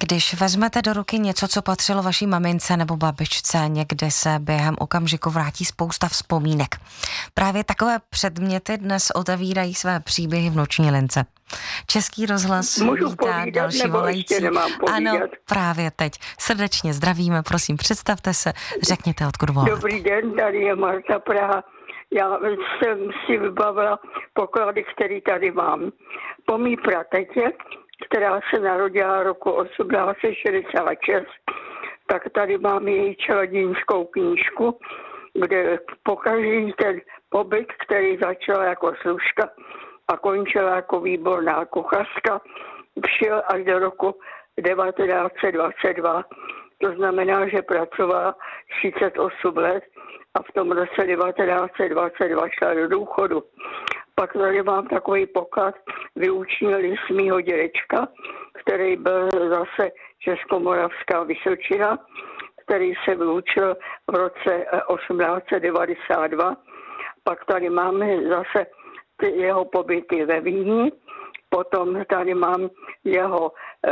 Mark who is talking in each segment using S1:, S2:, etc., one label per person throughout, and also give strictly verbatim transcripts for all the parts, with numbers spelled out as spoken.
S1: Když vezmete do ruky něco, co patřilo vaší mamince nebo babičce, někdy se během okamžiku vrátí spousta vzpomínek. Právě takové předměty dnes otevírají své příběhy v noční lince. Český rozhlas
S2: Můžu
S1: vítá
S2: povídat,
S1: další
S2: nebo
S1: volající.
S2: ještě nemám povídat?
S1: Ano, právě teď. Srdečně zdravíme, prosím, představte se, řekněte, odkud voláte.
S2: Dobrý den, tady je Marta Praha. Já jsem si vybavila poklady, který tady mám. Po mý pratetě, která se narodila roku osmnáct set šedesát šest, tak tady mám její čarodějnickou knížku, kde pokaždý ten pobyt, který začal jako služka a končila jako výborná kuchařka, přijel až do roku devatenáct set dvacet dva. To znamená, že pracovala třicet osm let a v tom roce devatenáct set dvacet dva šla do důchodu. Pak tady mám takový poklad vyuční list mýho dědečka, který byl zase Českomoravská Vysočina, který se vyučil v roce osmnáct set devadesát dva. Pak tady máme zase ty jeho pobyty ve Vídni, potom tady mám jeho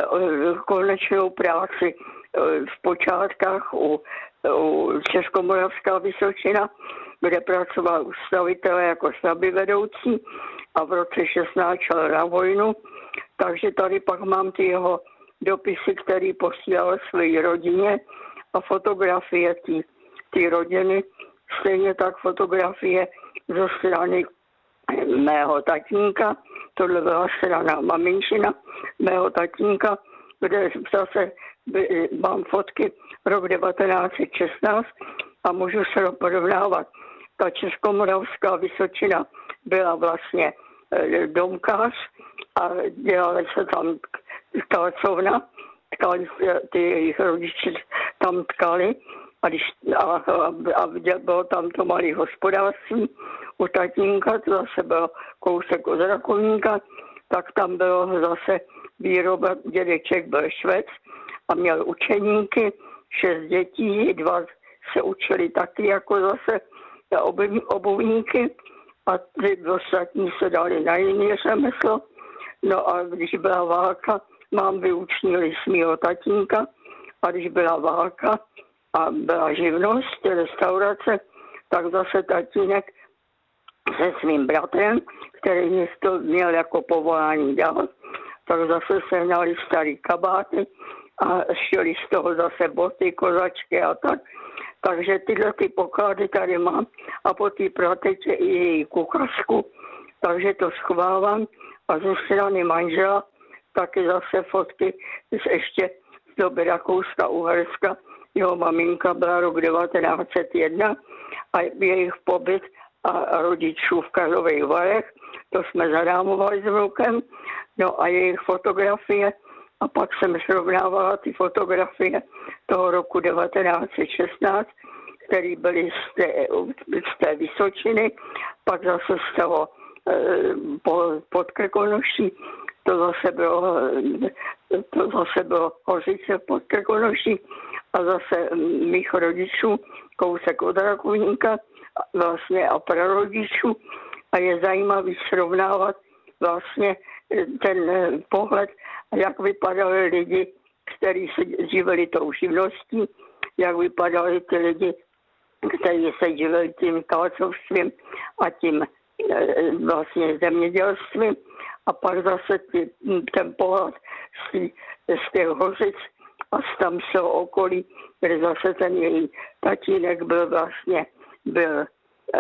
S2: konečnou práci v počátkách u, u Českomoravská Vysočina, kde pracoval ustavitel jako stavbyvedoucí a v roce šestnáct šel na vojnu. Takže tady pak mám ty jeho dopisy, který posílal své rodině a fotografie té rodiny. Stejně tak fotografie ze strany mého tatínka, tohle byla strana maminčina mého tatínka, kde zase mám fotky rok devatenáct set šestnáct a můžu se porovnávat. Ta Českomoravská Vysočina byla vlastně domkář a dělala se tam tkalcovna, tkali, ty jejich rodiče tam tkali a, když, a, a, a bylo tam to malé hospodářství u tatínka, to zase byl kousek od Rakovníka, tak tam bylo zase výroba, dědeček byl Švec a měl učeníky, šest dětí, dva se učili taky jako zase obuvníky a ty ostatní se dali na jiné řemeslo. No a když byla válka, mám vyuční list mýho tatínka a když byla válka a byla živnost, restaurace, tak zase tatínek se svým bratrem, který to měl jako povolání dál, tak zase sehnali starý kabáty a šili z toho zase boty, kozačky a tak. Takže tyhle ty poklady tady mám a po té pratetě i její kuchařku, takže to schovávám a ze strany manžela taky zase fotky z ještě z doby Rakouska-Uherska. Jeho maminka byla rok devatenáct set jedna a jejich pobyt a rodičů v Karlových Varech, to jsme zadámovali s vnukem, no a jejich fotografie a pak jsem srovnávala ty fotografie toho roku devatenáct set šestnáct, které byly z té, z té Vysočiny, pak zase z toho eh, Podkrkonoší, to zase bylo, to zase bylo Hořice pod Krkonoší a zase mých rodičů, kousek od Rakovníka, vlastně a prarodičů a je zajímavý srovnávat vlastně ten pohled, jak vypadali lidi, kteří se živili tou živností, jak vypadali ty lidi, kteří se živili tím kalcovstvím a tím vlastně zemědělstvím a pak zase ty, ten pohled z, z těch Hořic a z tam se okolí, kde zase ten její tatínek byl vlastně byl e,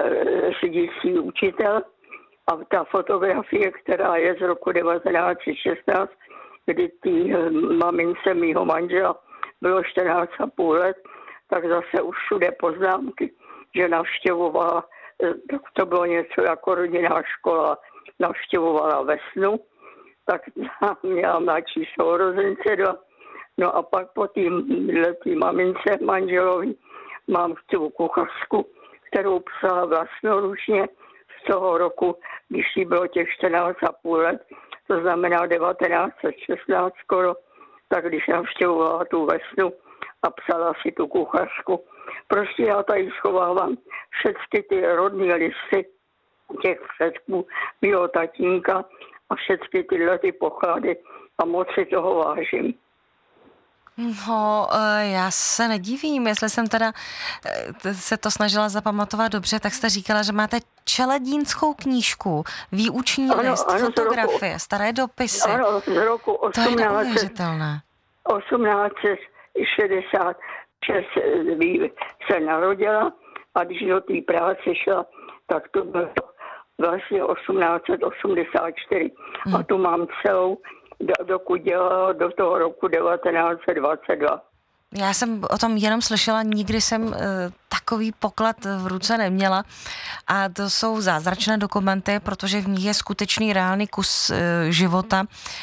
S2: řídící učitel a ta fotografie, která je z roku devatenáct set šestnáct, kdy tý mamince mýho manžela bylo čtrnáct a půl let, tak zase už všude poznámky, že navštěvovala, tak to bylo něco jako rodinná škola, navštěvovala Vesnu, tak měla mladší sourozence dva. No a pak po té mamince manželovi mám tu kuchařku, kterou psala vlastnoručně z toho roku, když jí bylo těch čtrnáct a půl let, to znamená devatenáct set šestnáct skoro, tak když navštěvovala tu Vesnu a psala si tu kuchařku. Prostě já tady schovávám všechny ty rodné listy těch předků mýho tatínka a všechny tyhle ty poklady a moc si toho vážím.
S1: No, já se nedivím, jestli jsem teda se to snažila zapamatovat dobře, tak jste říkala, že máte čeledínskou knížku, výuční
S2: ano,
S1: list,
S2: ano,
S1: fotografie, roku, staré dopisy.
S2: Ano, z roku osmnáct,
S1: to je neuvěřitelné.
S2: osmnáct šedesát šest se narodila a když do té práce šla, tak to bylo vlastně osmnáct osmdesát čtyři. Hmm. A tu mám celou, dokud dělala do toho roku devatenáct dvacet dva.
S1: Já jsem o tom jenom slyšela, nikdy jsem uh, takový poklad v ruce neměla a to jsou zázračné dokumenty, protože v nich je skutečný reálný kus uh, života,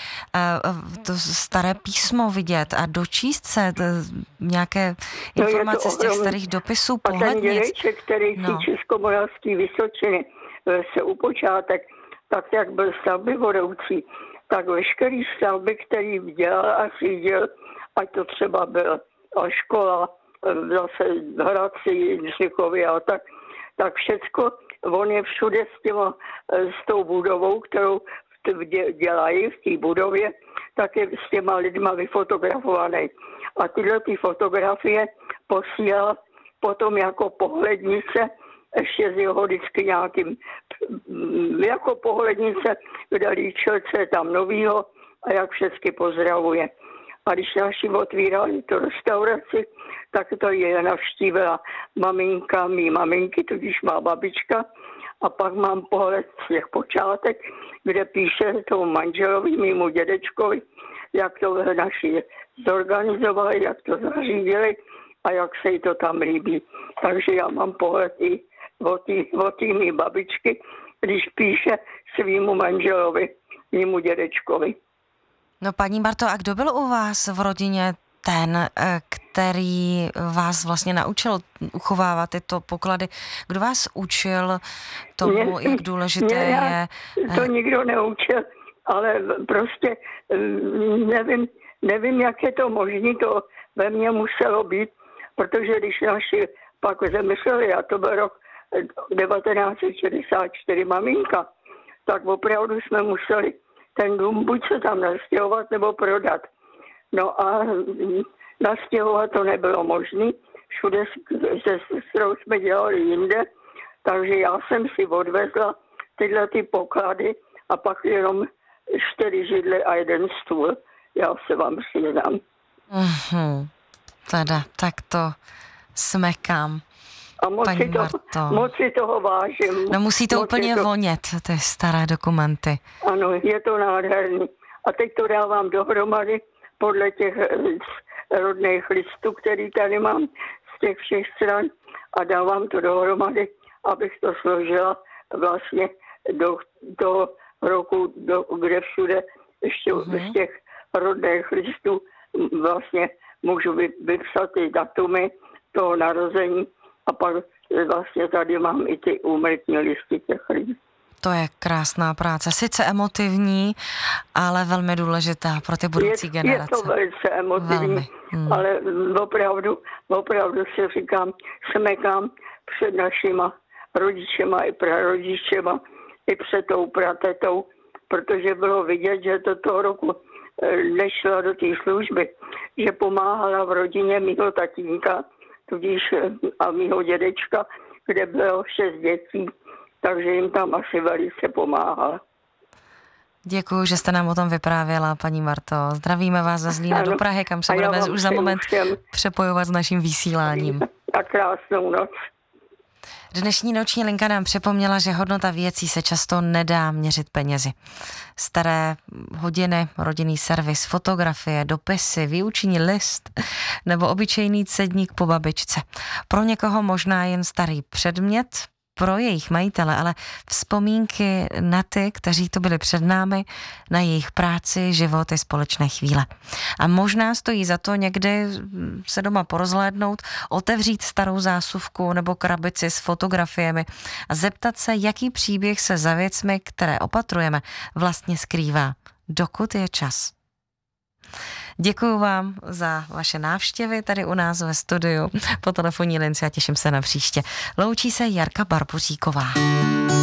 S1: uh, to staré písmo vidět a dočíst se uh, nějaké no informace z těch starých dopisů, pohlednic.
S2: A ten dědeček, který no. si Českomoravský Vysočiny se u počátek, tak jak byl stavbyvodoucí, tak veškerý stavby, který dělal a řídil, ať to třeba byl a škola, zase v Hradci, Jindřichově a tak, tak všecko, on je všude s, těma, s tou budovou, kterou dělají v té budově, tak je s těma lidma vyfotografovaný. A tyhle ty fotografie posílal potom jako pohlednice, ještě z jeho vždycky nějakým, jako pohlednice, kde líčil, co je tam novýho a jak všechny pozdravuje. A když naši otvírali tu restauraci, tak to je navštívila maminka, mý maminky, tudíž má babička. A pak mám pohled z těch počátek, kde píše tomu manželovi, mému dědečkovi, jak to naši zorganizovali, jak to zařídili a jak se jí to tam líbí. Takže já mám pohled i od té mý babičky, když píše svýmu manželovi, mému dědečkovi.
S1: No paní Marto, a kdo byl u vás v rodině ten, který vás vlastně naučil uchovávat tyto poklady? Kdo vás učil tomu, mě, jak důležité mě, je?
S2: To nikdo neučil, ale prostě nevím, nevím, jak je to možné, to ve mně muselo být, protože když naši pak zemysleli, a to byl rok devatenáct šedesát čtyři maminka, tak opravdu jsme museli ten dům buď se tam nastěhovat nebo prodat. No a nastěhovat to nebylo možné. Všude se sestrou jsme dělali jinde, takže já jsem si odvezla tyhle ty poklady a pak jenom čtyři židle a jeden stůl. Já se vám přiznám.
S1: Mm-hmm. Teda, tak to smekám.
S2: A moc si, to, moc si toho vážím.
S1: No musí to úplně to... vonět, ty staré dokumenty.
S2: Ano, je to nádherný. A teď to dávám dohromady podle těch rodných listů, který tady mám z těch všech stran a dávám to dohromady, abych to složila vlastně do toho roku, do, kde všude ještě uh-huh. z těch rodných listů vlastně můžu vypsat ty datumy toho narození. A pak vlastně tady mám i ty úmrtní listy těch lidí.
S1: To je krásná práce, sice emotivní, ale velmi důležitá pro ty budoucí
S2: je,
S1: generace.
S2: Je to velice emotivní, hmm. ale opravdu, opravdu si říkám, smekám před našima rodičema i prarodičema, i před tou pratetou, protože bylo vidět, že do toho roku nešla do té služby, že pomáhala v rodině mýho tatínka, tudíž a mýho dědečka, kde bylo šest dětí, takže jim tam asi velice pomáhala.
S1: Děkuji, že jste nám o tom vyprávěla, paní Marto. Zdravíme vás ze Zlína ano. do Prahy, kam se budeme už za moment všem přepojovat s naším vysíláním.
S2: A krásnou noc.
S1: Dnešní noční linka nám připomněla, že hodnota věcí se často nedá měřit penězi. Staré hodiny, rodinný servis, fotografie, dopisy, výuční list nebo obyčejný cedník po babičce. Pro někoho možná jen starý předmět, pro jejich majitele, ale vzpomínky na ty, kteří tu byli před námi, na jejich práci, životy, společné chvíle. A možná stojí za to někdy se doma porozhlédnout, otevřít starou zásuvku nebo krabici s fotografiemi a zeptat se, jaký příběh se za věcmi, které opatrujeme, vlastně skrývá, dokud je čas. Děkuju vám za vaše návštěvy tady u nás ve studiu po telefonní lince a těším se na příště. Loučí se Jarka Barboříková.